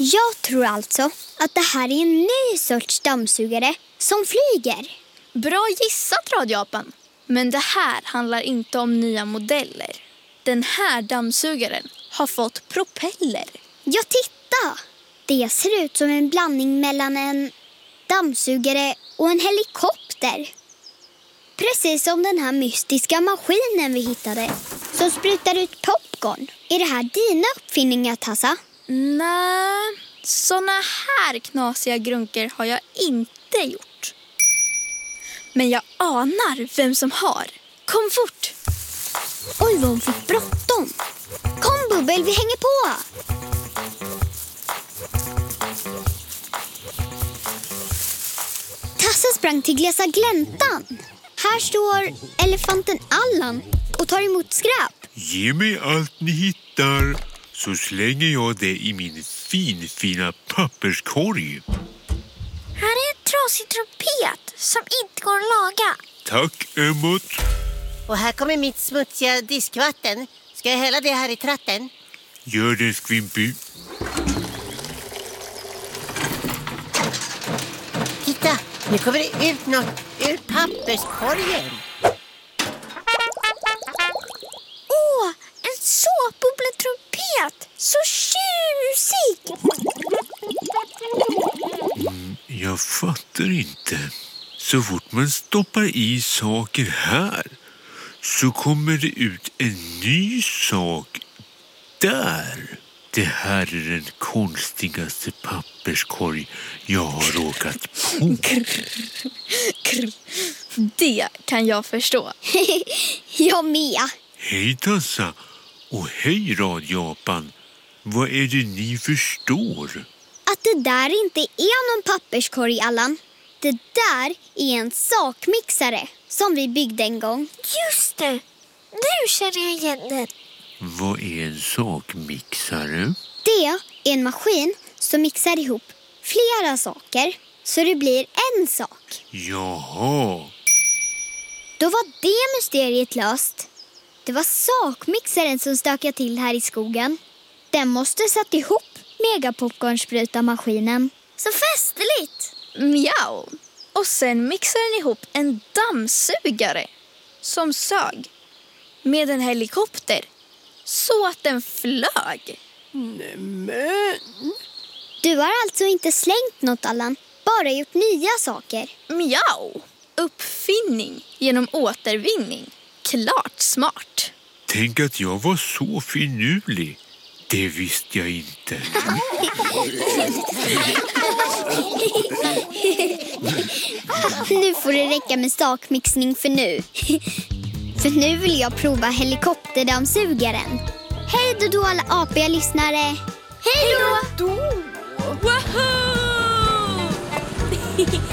Jag tror alltså att det här är en ny sorts dammsugare som flyger. Bra gissat, radioapan. Men det här handlar inte om nya modeller. Den här dammsugaren har fått propeller. Ja, titta! Det ser ut som en blandning mellan en dammsugare och en helikopter. Precis som den här mystiska maskinen vi hittade som sprutar ut popcorn. Är det här dina uppfinningar, Tassa? Nej, såna här knasiga grunker har jag inte gjort. Men jag anar vem som har. Kom fort! Oj, vad hon fick bråttom. Kom, Bubbel, vi hänger på! Tassa sprang till glesa gläntan. Här står elefanten Allan och tar emot skräp. Ge mig allt ni hittar så slänger jag det i min fina papperskorg. Här är en trasig trumpet som inte går att laga. Tack, Emot. Och här kommer mitt smutsiga diskvatten. Ska jag hälla det här i tratten? Gör det, Skvimpy. Titta, nu kommer det ut något ur papperskorgen. Åh, en såpbubbletrumpet! Så tjusig! Jag fattar inte. Så fort man stoppar i saker här så kommer det ut en ny sak där. Det här är den konstigaste papperskorg jag har råkat på. Det kan jag förstå. Jag med. Hej Tassa och hej radioapan. Vad är det ni förstår? Att det där inte är någon papperskorg, Allan. Det där är en sakmixare som vi byggde en gång. Just det, nu känner jag igen den. Vad är en sakmixare? Det är en maskin som mixar ihop flera saker så det blir en sak. Jaha. Då var det mysteriet löst. Det var sakmixaren som stökade till här i skogen. Den måste satt ihop megapopcornspruta-maskinen. Så festligt! Mjau! Och sen mixar den ihop en dammsugare som sög med en helikopter så att den flög. Nämen. Du har alltså inte slängt något, Allan. Bara gjort nya saker. Mjau! Uppfinning genom återvinning. Klart smart. Tänk att jag var så finurlig. Det visste jag inte. Nu får det räcka med sakmixning för nu. För nu vill jag prova helikopterdammsugaren. Hej då alla apiga lyssnare. Hej då! Woho!